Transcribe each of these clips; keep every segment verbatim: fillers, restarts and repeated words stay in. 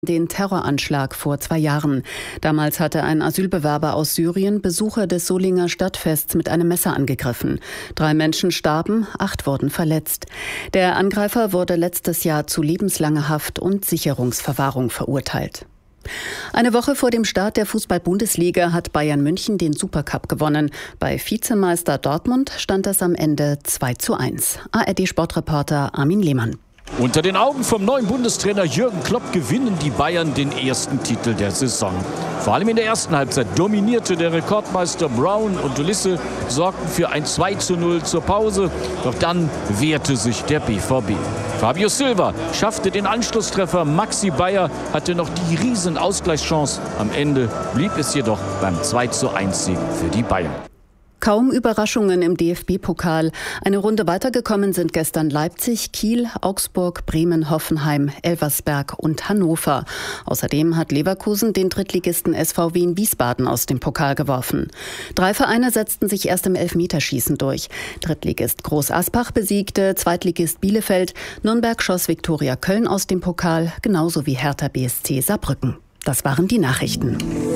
Den Terroranschlag vor zwei Jahren. Damals hatte ein Asylbewerber aus Syrien Besucher des Solinger Stadtfests mit einem Messer angegriffen. Drei Menschen starben, acht wurden verletzt. Der Angreifer wurde letztes Jahr zu lebenslanger Haft und Sicherungsverwahrung verurteilt. Eine Woche vor dem Start der Fußball-Bundesliga hat Bayern München den Supercup gewonnen. Bei Vizemeister Dortmund stand es am Ende zwei zu eins. A R D-Sportreporter Armin Lehmann. Unter den Augen vom neuen Bundestrainer Jürgen Klopp gewinnen die Bayern den ersten Titel der Saison. Vor allem in der ersten Halbzeit dominierte der Rekordmeister Brown und Ulisse, sorgten für ein zwei zu null zur Pause. Doch dann wehrte sich der B V B. Fabio Silva schaffte den Anschlusstreffer. Maxi Bayer hatte noch die riesen Ausgleichschance. Am Ende blieb es jedoch beim zwei zu eins Sieg für die Bayern. Kaum Überraschungen im D F B-Pokal. Eine Runde weitergekommen sind gestern Leipzig, Kiel, Augsburg, Bremen, Hoffenheim, Elversberg und Hannover. Außerdem hat Leverkusen den Drittligisten S V W in Wiesbaden aus dem Pokal geworfen. Drei Vereine setzten sich erst im Elfmeterschießen durch. Drittligist Groß Asbach besiegte Zweitligist Bielefeld. Nürnberg schoss Viktoria Köln aus dem Pokal, genauso wie Hertha B S C Saarbrücken. Das waren die Nachrichten.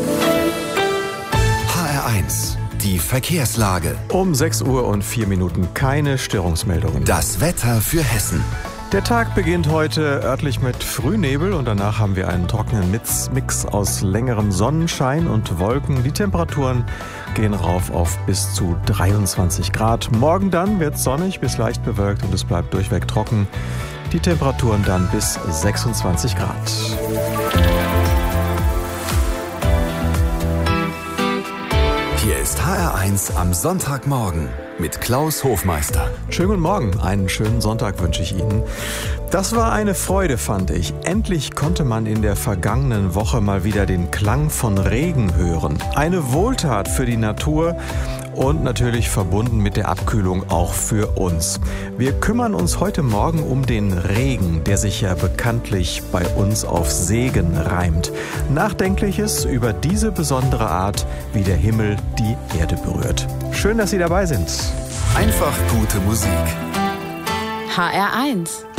H R eins. Die Verkehrslage. Um sechs Uhr und vier Minuten keine Störungsmeldungen. Das Wetter für Hessen. Der Tag beginnt heute örtlich mit Frühnebel und danach haben wir einen trockenen Mix aus längerem Sonnenschein und Wolken. Die Temperaturen gehen rauf auf bis zu dreiundzwanzig Grad. Morgen dann wird es sonnig bis leicht bewölkt und es bleibt durchweg trocken. Die Temperaturen dann bis sechsundzwanzig Grad. Hier ist H R eins am Sonntagmorgen mit Klaus Hofmeister. Schönen guten Morgen, einen schönen Sonntag wünsche ich Ihnen. Das war eine Freude, fand ich. Endlich konnte man in der vergangenen Woche mal wieder den Klang von Regen hören. Eine Wohltat für die Natur und natürlich verbunden mit der Abkühlung auch für uns. Wir kümmern uns heute Morgen um den Regen, der sich ja bekanntlich bei uns auf Segen reimt. Nachdenkliches über diese besondere Art, wie der Himmel die Erde berührt. Schön, dass Sie dabei sind. Einfach gute Musik. H R eins